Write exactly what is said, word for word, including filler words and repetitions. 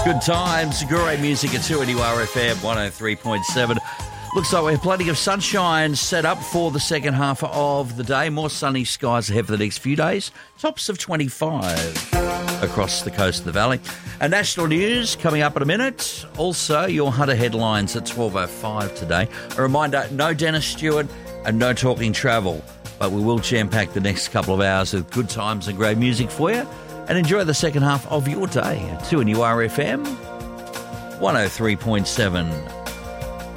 Good times, great music at two N U R F M one oh three point seven. Looks like we have plenty of sunshine set up for the second half of the day. More sunny skies ahead for the next few days. Tops of twenty-five across the coast of the valley. And national news coming up in a minute. Also, your Hunter headlines at twelve oh five today. A reminder, no Dennis Stewart and no talking travel. But we will jam-pack the next couple of hours with good times and great music for you. And enjoy the second half of your day at two N U R F M one oh three point seven.